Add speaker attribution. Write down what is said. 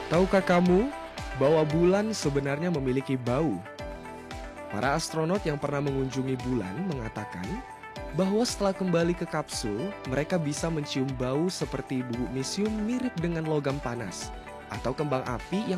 Speaker 1: Tahukah kamu bahwa bulan sebenarnya memiliki bau? Para astronot yang pernah mengunjungi bulan mengatakan bahwa setelah kembali ke kapsul, mereka bisa mencium bau seperti bubuk mesium mirip dengan logam panas atau kembang api yang